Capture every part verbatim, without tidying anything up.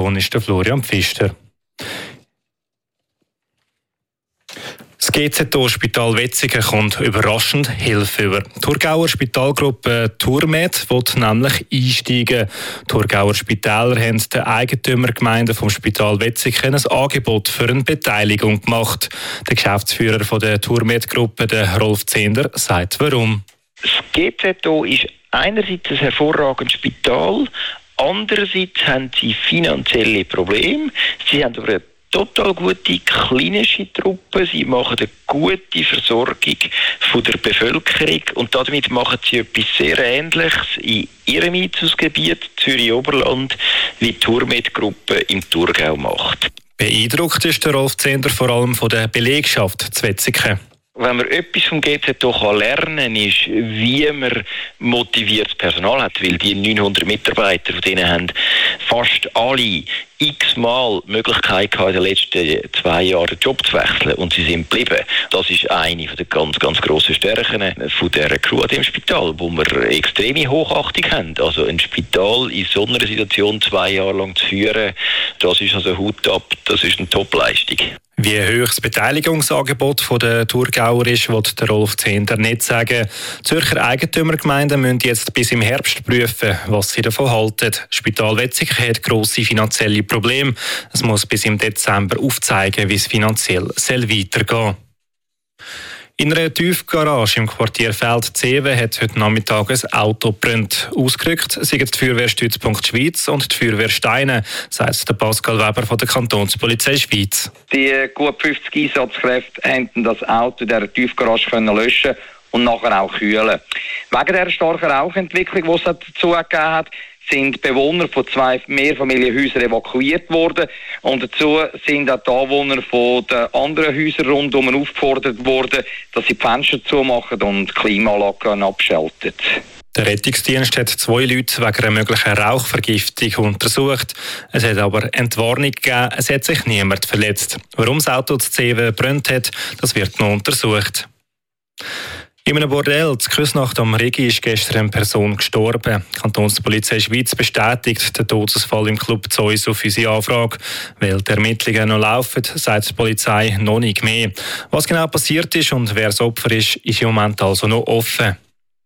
Redaktion ist der Florian Pfister. Das G Z O-Spital Wetzikon kommt überraschend Hilfe über. Die Thurgauer Spitalgruppe Turmed will nämlich einsteigen. Die Thurgauer Spitäler haben den Eigentümergemeinden vom Spital Wetzikon ein Angebot für eine Beteiligung gemacht. Der Geschäftsführer von der Turmed-Gruppe, der Rolf Zehnder, sagt warum. Das G Z O ist einerseits ein hervorragendes Spital, andererseits haben sie finanzielle Probleme. Sie haben aber eine total gute klinische Truppe. Sie machen eine gute Versorgung von der Bevölkerung und damit machen sie etwas sehr Ähnliches in ihrem Einzugsgebiet Zürich-Oberland, wie die Turmed-Gruppe im Thurgau macht. Beeindruckt ist der Rolf Zehnder vor allem von der Belegschaft zu Wetzikon. Wenn man etwas vom G Z O lernen kann, ist, wie man motiviertes Personal hat, weil die neunhundert Mitarbeiter, von denen haben fast alle x-mal die Möglichkeit gehabt, in den letzten zwei Jahren den Job zu wechseln und sie sind geblieben. Das ist eine der ganz, ganz grossen Stärken von dieser Crew im Spital, wo wir extreme Hochachtung haben. Also ein Spital in so einer Situation zwei Jahre lang zu führen, das ist also Hut ab, das ist eine Top-Leistung. Wie hoch das Beteiligungsangebot der Thurgauer ist, will der Rolf Zehnder nicht sagen. Die Zürcher Eigentümergemeinden müssen jetzt bis im Herbst prüfen, was sie davon halten. Das Spital Wetzikon hat grosse finanzielle Probleme. Es muss bis im Dezember aufzeigen, wie es finanziell weitergehen soll. In einer Tiefgarage im Quartier Feld-Zewe hat heute Nachmittag ein Auto gebrannt. Ausgerückt sind die Feuerwehrstützpunkt Schweiz und die Feuerwehr Steine, sagt der Pascal Weber von der Kantonspolizei Schweiz. Die gut fünfzig Einsatzkräfte konnten das Auto in dieser Tiefgarage löschen und nachher auch kühlen. Wegen dieser starken Rauchentwicklung, die es dazu gegeben hat, sind Bewohner von zwei Mehrfamilienhäusern evakuiert worden und dazu sind auch die Anwohner von den anderen Häusern rundum aufgefordert worden, dass sie die Fenster zumachen und die Klimaanlagen abschalten. Der Rettungsdienst hat zwei Leute wegen einer möglichen Rauchvergiftung untersucht. Es hat aber Entwarnung gegeben, es hat sich niemand verletzt. Warum das Auto zu Zewe gebrannt hat, das wird noch untersucht. In einem Bordell zu Küsnacht am Rigi ist gestern eine Person gestorben. Die Kantonspolizei Schweiz bestätigt den Todesfall im Club Zeus auf unsere Anfrage. Weil die Ermittlungen noch laufen, sagt die Polizei noch nicht mehr. Was genau passiert ist und wer das Opfer ist, ist im Moment also noch offen.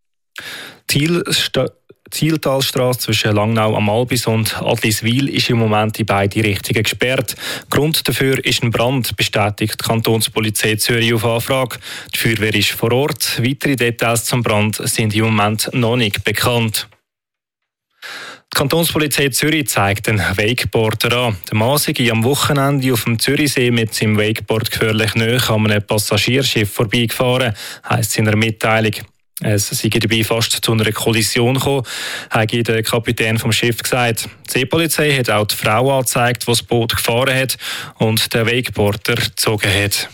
Zielsta- Zieltalstrasse zwischen Langnau am Albis und Adliswil ist im Moment in beide Richtungen gesperrt. Grund dafür ist ein Brand, bestätigt die Kantonspolizei Zürich auf Anfrage. Die Feuerwehr ist vor Ort. Weitere Details zum Brand sind im Moment noch nicht bekannt. Die Kantonspolizei Zürich zeigt einen Wakeboarder an. Der Mann sei am Wochenende auf dem Zürichsee mit seinem Wakeboard gefährlich nahe an einem Passagierschiff vorbeigefahren, heisst es in einer Mitteilung. Es sei dabei fast zu einer Kollision gekommen, hat der Kapitän vom Schiff gesagt. Die Seepolizei hat auch die Frau angezeigt, die das Boot gefahren hat und den Wakeboarder gezogen hat.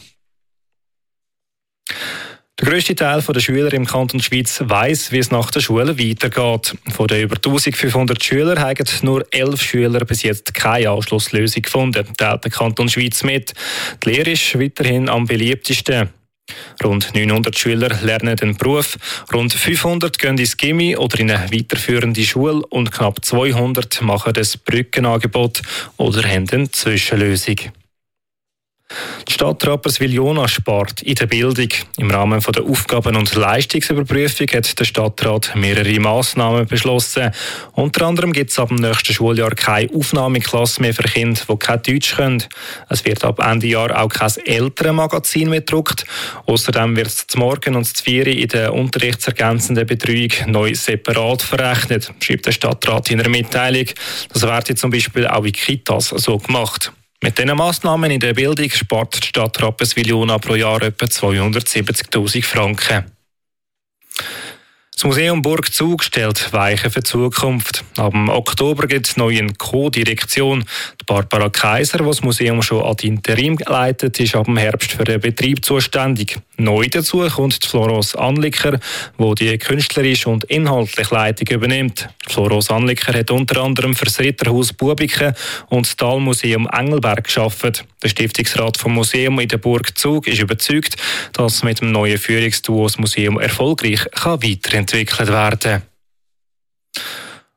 Der grösste Teil der Schüler im Kanton Schweiz weiss, wie es nach der Schule weitergeht. Von den über eintausendfünfhundert Schülern haben nur elf Schüler bis jetzt keine Anschlusslösung gefunden, teilt der Kanton Schweiz mit. Die Lehre ist weiterhin am beliebtesten. Rund neunhundert Schüler lernen den Beruf, rund fünfhundert gehen ins Gymi oder in eine weiterführende Schule und knapp zweihundert machen das Brückenangebot oder haben eine Zwischenlösung. Die Stadt Rapperswil-Jona spart in der Bildung. Im Rahmen der Aufgaben- und Leistungsüberprüfung hat der Stadtrat mehrere Massnahmen beschlossen. Unter anderem gibt es ab dem nächsten Schuljahr keine Aufnahmeklasse mehr für Kinder, die kein Deutsch können. Es wird ab Ende Jahr auch kein Elternmagazin mehr gedruckt. Außerdem wird das Morgen und das Vieri in der unterrichtsergänzenden Betreuung neu separat verrechnet, schreibt der Stadtrat in einer Mitteilung. Das wird zum Beispiel auch in Kitas so gemacht. Mit diesen Massnahmen in der Bildung spart die Stadt Rapperswil-Jona pro Jahr etwa zweihundertsiebzigtausend Franken. Das Museum Burg Zug stellt Weichen für die Zukunft. Ab Oktober gibt es neu eine Co-Direktion. Die Barbara Kaiser, die das Museum schon ad interim leitet, ist ab dem Herbst für den Betrieb zuständig. Neu dazu kommt die Florence Anliker, die die künstlerische und inhaltliche Leitung übernimmt. Die Florence Anliker hat unter anderem für das Ritterhaus Bubiken und das Talmuseum Engelberg gearbeitet. Der Stiftungsrat vom Museum in der Burg Zug ist überzeugt, dass mit dem neuen Führungsduo das Museum erfolgreich kann weiterentwickelt werden kann.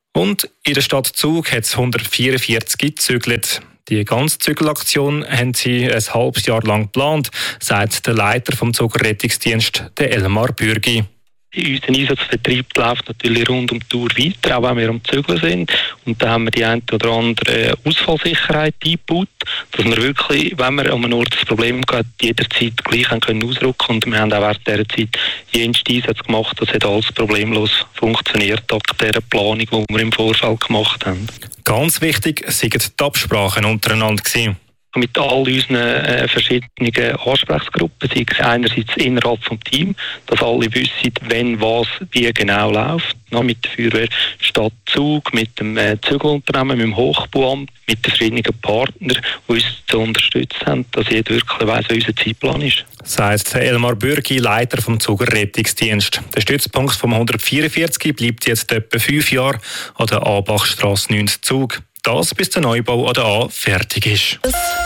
Und in der Stadt Zug hat es hundertvierundvierzig gezügelt. Die ganze Zügelaktion haben sie ein halbes Jahr lang geplant, sagt der Leiter vom Zuger Rettungsdienst, der Elmar Bürgi. Unser Einsatzbetrieb läuft natürlich rund um die Tour weiter, auch wenn wir am Zügeln sind. Und da haben wir die eine oder andere Ausfallsicherheit eingebaut, dass wir wirklich, wenn wir an einem Ort ein Problem haben, jederzeit gleich können ausrücken. Und wir haben auch während dieser Zeit jenste Einsätze gemacht. Das hat alles problemlos funktioniert, dank dieser Planung, die wir im Vorfeld gemacht haben. Ganz wichtig waren die Absprachen untereinander gewesen. Mit all unseren äh, verschiedenen Ansprechgruppen, sei es einerseits innerhalb des Teams, dass alle wissen, wenn was wie genau läuft. No, mit der Feuerwehr Stadt Zug, mit dem äh, Zügelunternehmen, mit dem Hochbauamt, mit den verschiedenen Partnern, die uns zu unterstützen haben, dass jeder wirklich weiss, wie unser Zeitplan ist. Sagt Elmar Bürgi, Leiter vom Zuger Rettungsdienst. Der Stützpunkt vom hundertvierundvierzig bleibt jetzt etwa fünf Jahre an der Abachstrasse neunzig Zug. Das, bis der Neubau an der A fertig ist.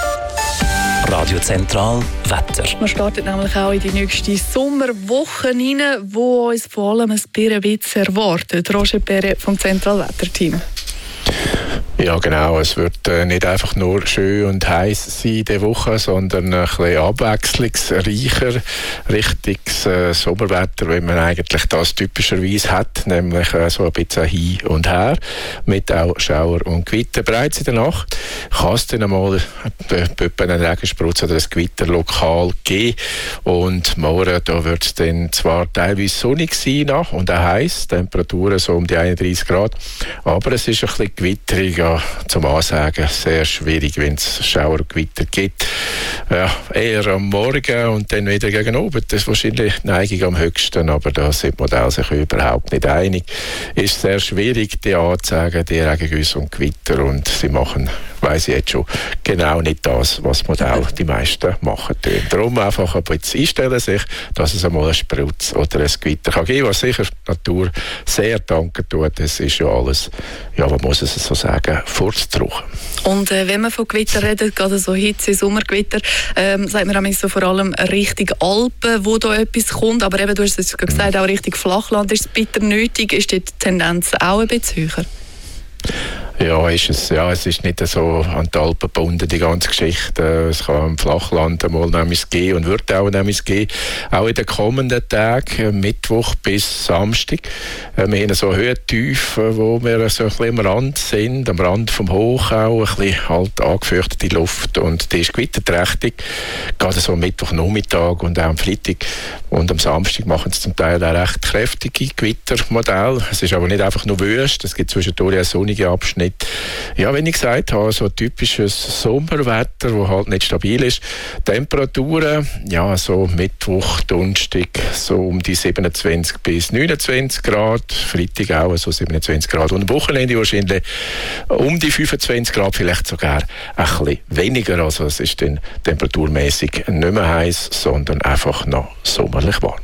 Radio Zentral Wetter. Wir starten nämlich auch in die nächste Sommerwoche rein, wo uns vor allem ein bisschen erwartet. Roger Perret vom Zentralwetterteam. Ja, genau. Es wird äh, nicht einfach nur schön und heiß sein diese Woche, sondern ein bisschen abwechslungsreicher, richtiges äh, Sommerwetter, wie man eigentlich das typischerweise hat, nämlich äh, so ein bisschen hin und her, mit auch Schauer und Gewitter. Bereits in der Nacht kann es dann einmal äh, einen Regensprutz oder ein Gewitter lokal geben. Und morgen da wird es dann zwar teilweise sonnig sein noch und auch heiß, Temperaturen so um die einunddreißig Grad, aber es ist ein bisschen gewitterig, ja, zum Ansagen sehr schwierig, wenn es Schauer und Gewitter gibt. Ja, eher am Morgen und dann wieder gegen oben. Das ist wahrscheinlich die Neigung am höchsten, aber da sind die Modelle sich überhaupt nicht einig. Es ist sehr schwierig, die anzusagen, die Regengüsse und Gewitter, und sie machen, weiss ich jetzt schon, genau nicht das, was Modelle die meisten machen. Darum einfach ein bisschen einstellen sich, dass es einmal einen Sprutz oder ein Gewitter kann geben, was sicher die Natur sehr danken tut. Das ist ja alles, ja, man muss es so sagen, vorzutragen. Und äh, wenn man von Gewitter redet, gerade so Hitze, Sommergewitter, ähm, sagt man so vor allem Richtung Alpen, wo da etwas kommt, aber eben, du hast es gesagt, auch Richtung Flachland ist es bitter nötig. Ist die Tendenz auch ein bisschen höher? Ja, ist es, ja, es ist nicht so an die Alpen gebunden, die ganze Geschichte. Es kann im Flachland einmal nämlich gehen und wird auch nämlich gehen. Auch in den kommenden Tagen, Mittwoch bis Samstag. Wir haben so Höhentiefen, wo wir so ein bisschen am Rand sind, am Rand vom Hoch auch, ein bisschen halt angefürchtete Luft, und die ist gewitterträchtig. Gerade so am Mittwochnachmittag und auch am Freitag und am Samstag machen sie zum Teil auch recht kräftige Gewittermodelle. Es ist aber nicht einfach nur Wüste, es gibt zwischendurch auch sonnige Abschnitte. Ja, wie ich gesagt habe, so typisches Sommerwetter, das halt nicht stabil ist. Temperaturen, ja, so Mittwoch, Donnerstag, so um die siebenundzwanzig bis neunundzwanzig Grad. Freitag auch so siebenundzwanzig Grad. Und am Wochenende wahrscheinlich um die fünfundzwanzig Grad, vielleicht sogar ein bisschen weniger. Also es ist dann temperaturmäßig nicht mehr heiß, sondern einfach noch sommerlich warm.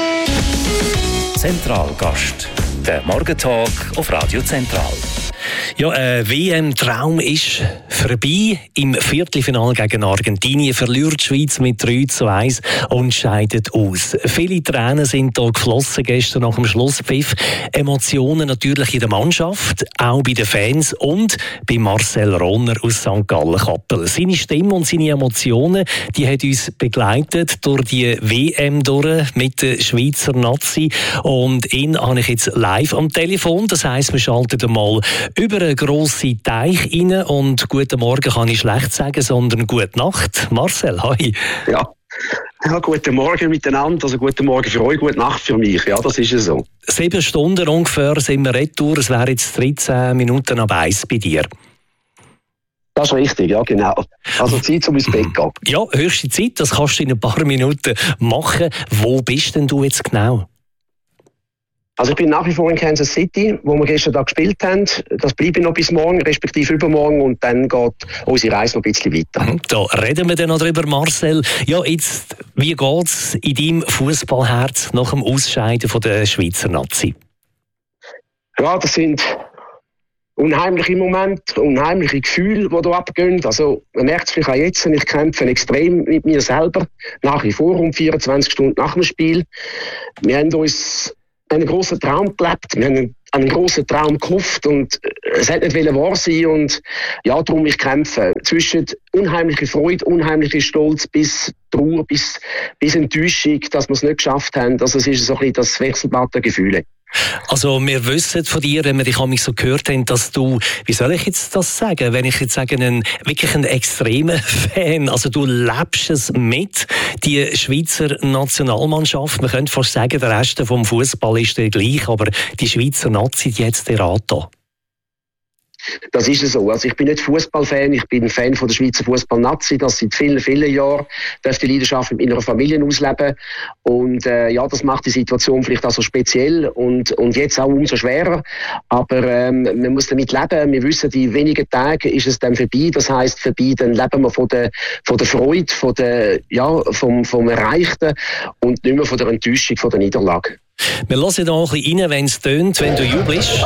Zentralgast, der Morgentag auf Radio Zentral. Ja, äh, W M-Traum ist vorbei. Im Viertelfinale gegen Argentinien verliert die Schweiz mit drei zu eins und scheidet aus. Viele Tränen sind da geflossen gestern nach dem Schlusspfiff. Emotionen natürlich in der Mannschaft, auch bei den Fans und bei Marcel Ronner aus Sankt Gallen-Kappel. Seine Stimme und seine Emotionen, die hat uns begleitet durch die W M durch mit der Schweizer Nazi, und ihn habe ich jetzt live am Telefon. Das heisst, wir schalten mal über einen grossen Teich rein, und guten Morgen kann ich schlecht sagen, sondern gute Nacht. Marcel, hi. Ja. Ja, guten Morgen miteinander, also guten Morgen für euch, gute Nacht für mich, ja, das ist es so. Sieben Stunden ungefähr sind wir retour, es wäre jetzt dreizehn Minuten ab eins bei dir. Das ist richtig, ja, genau. Also Zeit, um ins Bett zu gehen. Ja, höchste Zeit, das kannst du in ein paar Minuten machen. Wo bist denn du jetzt genau? Also ich bin nach wie vor in Kansas City, wo wir gestern da gespielt haben. Das bleibe ich noch bis morgen, respektive übermorgen, und dann geht unsere Reise noch ein bisschen weiter. Da reden wir dann noch drüber, Marcel. Ja, jetzt, wie geht es in deinem Fußballherz nach dem Ausscheiden von der Schweizer Nazi? Ja, das sind unheimliche Momente, unheimliche Gefühle, die hier abgehen. Also man merkt es vielleicht auch jetzt, ich kämpfe extrem mit mir selber, nach wie vor um vierundzwanzig Stunden nach dem Spiel. Wir haben uns einen grossen Traum gelebt. Wir haben einen an einen grossen Traum gehofft und es hat nicht wahr sein und ja, darum ich kämpfe. Zwischen unheimliche Freude, unheimliche Stolz bis Trauer, bis, bis Enttäuschung, dass wir es nicht geschafft haben. Also es ist so ein bisschen das Wechselbad der Gefühle. Also wir wissen von dir, wenn wir dich so gehört haben, dass du, wie soll ich jetzt das sagen, wenn ich jetzt sage, ein, wirklich ein extremer Fan, also du lebst es mit, die Schweizer Nationalmannschaft, man könnte fast sagen, der Rest vom Fußball ist der gleich, aber die Schweizer Nazi, die jetzt der Rat da. Das ist es so. Also ich bin nicht Fußballfan, ich bin Fan von der Schweizer Fußball-Nazi. Das seit vielen, vielen Jahren. Ich darf die Leidenschaft mit meiner Familie ausleben. Und äh, ja, das macht die Situation vielleicht auch so speziell und, und jetzt auch umso schwerer. Aber ähm, man muss damit leben. Wir wissen, in wenigen Tagen ist es dann vorbei. Das heisst, vorbei, dann leben wir von der, von der Freude, von der, ja, vom, vom Erreichten und nicht mehr von der Enttäuschung, von der Niederlage. Wir hören da ein bisschen rein, wenn es tönt, wenn du jubelst.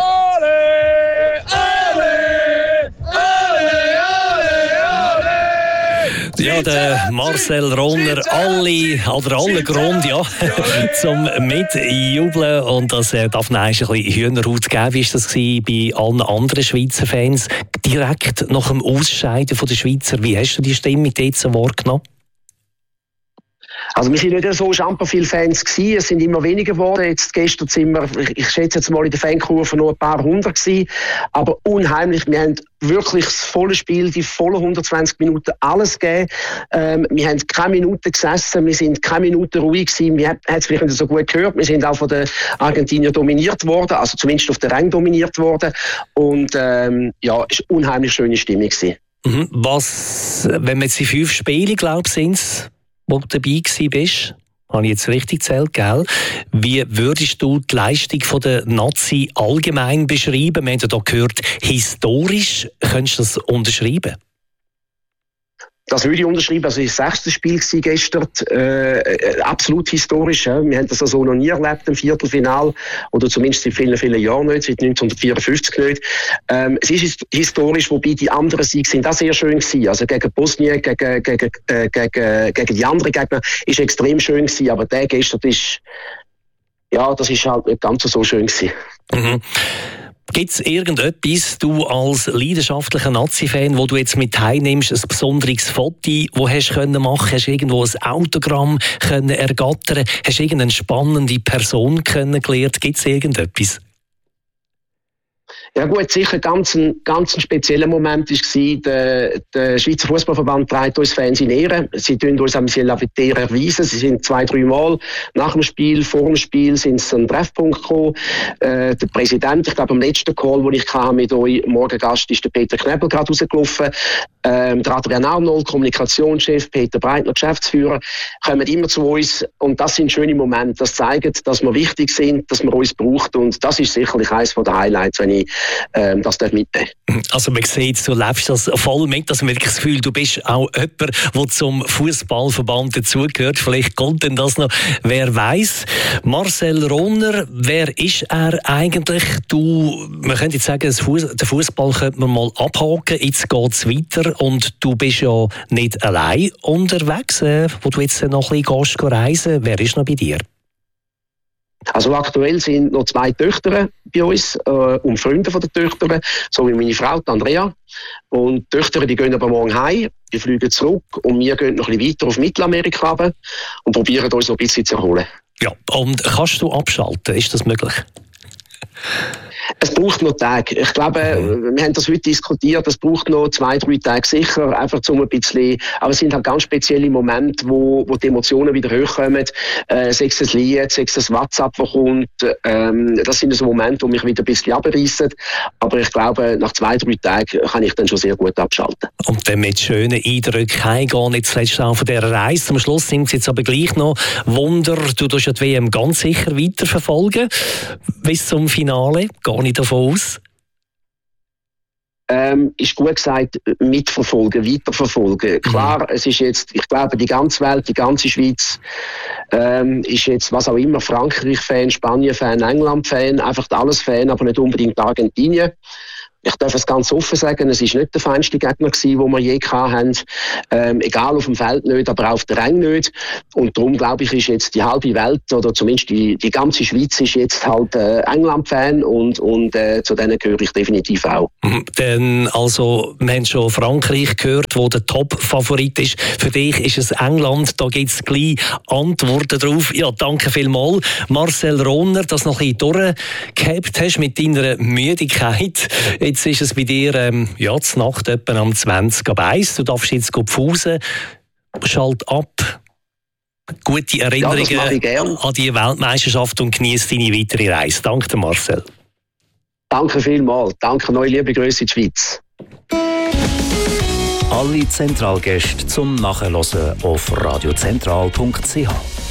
Ja, der Marcel Rohner, alle, oder alle Grund, ja, zum Mitjubeln. Und das äh, darf man ein bisschen Hühnerhaut geben. Wie war das bei allen anderen Schweizer Fans? Direkt nach dem Ausscheiden von der Schweizer, wie hast du die Stimmung jetzt wahrgenommen? Also wir sind nicht so schamper viele Fans gewesen, es sind immer weniger geworden. Jetzt gestern sind wir, ich schätze jetzt mal in der Fankurve noch ein paar hundert gewesen, aber unheimlich. Wir haben wirklich das volle Spiel, die vollen hundertzwanzig Minuten alles gegeben. Ähm, wir haben keine Minute gesessen, wir sind keine Minute ruhig gewesen. Wir haben es vielleicht nicht so gut gehört. Wir sind auch von den Argentiniern dominiert worden, also zumindest auf der Rang dominiert worden. Und ähm, ja, es war eine unheimlich schöne Stimmung gewesen. Mhm. Was, wenn wir jetzt die fünf Spiele, glaube ich, sind es, wo du dabei bist, habe ich jetzt richtig gezählt, gell? Wie würdest du die Leistung von der Nazi allgemein beschreiben? Wir haben ja da gehört, historisch. Könntest du das unterschreiben? Das würde ich unterschreiben. Also das sechste Spiel war gestern äh, absolut historisch. Ja. Wir haben das also noch nie erlebt im Viertelfinal oder zumindest seit vielen, vielen Jahren nicht, seit neunzehnhundertvierundfünfzig nicht. Ähm, es ist historisch, wobei die anderen Siege sind auch sehr schön gewesen. Also gegen Bosnien, gegen, gegen, äh, gegen, gegen die anderen Gegner ist extrem schön gewesen. Aber der gestern ist, ja, das ist halt nicht ganz so schön gewesen. Mhm. Gibt es irgendetwas, du als leidenschaftlicher Nazi-Fan, wo du jetzt mit heimnimmst, ein besonderes Foto, das hast du machen können? Hast du irgendwo ein Autogramm können ergattern? Hast du irgendeine spannende Person kennengelernt? Gibt es irgendetwas? Ja gut, sicher ganz ein ganz ein spezieller Moment war, der, der Schweizer Fußballverband trägt uns Fans in Ehre. Sie tun uns am Lavitär erweisen. Sie sind zwei, drei Mal nach dem Spiel, vor dem Spiel sind sie an einen Treffpunkt gekommen. Äh, der Präsident, ich glaube am letzten Call, den ich hatte mit euch, Morgengast, ist der Peter Knebel gerade rausgelaufen. Ähm, der Adrian Arnold, Kommunikationschef, Peter Breitner, Geschäftsführer, kommen immer zu uns und das sind schöne Momente. Das zeigt, dass wir wichtig sind, dass man uns braucht und das ist sicherlich eines der Highlights, wenn ich ähm, das mitnehmen darf. Also man sieht, du lebst das voll mit, dass man wirklich das Gefühl, du bist auch jemand, der zum Fußballverband dazugehört. Vielleicht kommt denn das noch, wer weiß. Marcel Rohner, wer ist er eigentlich? Du, man könnte jetzt sagen, den Fußball könnte man mal abhaken, jetzt geht es weiter. Und du bist ja nicht allein unterwegs, äh, wo du jetzt noch ein bisschen gehst, reisen. Wer ist noch bei dir? Also aktuell sind noch zwei Töchter bei uns äh, und Freunde von den Töchtern, so wie meine Frau, die Andrea. Und die Töchter, die gehen aber morgen heim, die fliegen zurück und wir gehen noch ein bisschen weiter auf Mittelamerika runter und probieren uns noch ein bisschen zu erholen. Ja, und kannst du abschalten? Ist das möglich? Es braucht noch Tage. Ich glaube, wir haben das heute diskutiert, es braucht noch zwei, drei Tage sicher, einfach um ein bisschen, aber es sind halt ganz spezielle Momente, wo, wo die Emotionen wieder hochkommen, äh, sei es ein Lied, sei es ein WhatsApp, das kommt, ähm, das sind so Momente, die mich wieder ein bisschen abreissen, aber ich glaube, nach zwei, drei Tagen kann ich dann schon sehr gut abschalten. Und dann mit schönen Eindrücken heimgehen, nicht zuletzt auch von dieser Reise. Zum Schluss sind es jetzt aber gleich noch Wunder, du tust ja die W M ganz sicher weiterverfolgen, bis zum Finale, gehe ich davon aus? Ähm, ist gut gesagt, mitverfolgen, weiterverfolgen. Klar, mhm. es ist jetzt, ich glaube, die ganze Welt, die ganze Schweiz ähm, ist jetzt, was auch immer, Frankreich-Fan, Spanien-Fan, England-Fan, einfach alles Fan, aber nicht unbedingt Argentinien. Ich darf es ganz offen sagen, es ist nicht der feinste Gegner gewesen, den wir je hatten. Ähm, egal auf dem Feld nicht, aber auch auf der Rang nicht. Und darum, glaube ich, ist jetzt die halbe Welt, oder zumindest die, die ganze Schweiz, ist jetzt halt äh, England-Fan und, und äh, zu denen gehöre ich definitiv auch. Mhm. Denn, also, wir haben schon Frankreich gehört, wo der Top-Favorit ist. Für dich ist es England, da gibt es gleich Antworten drauf. Ja, danke vielmals. Marcel Rohner, dass du noch ein bisschen durchgehabt hast mit deiner Müdigkeit. Jetzt ist es bei dir ähm, ja, zur Nacht etwa am zwanzig ab eins. Du darfst jetzt pfusen. Schalt ab. Gute Erinnerungen ja, an die Weltmeisterschaft und genieße deine weitere Reise. Danke, Marcel. Danke vielmals. Danke, neue liebe Grüße in die Schweiz. Alle Zentralgäste zum Nachhören auf radiozentral punkt c h.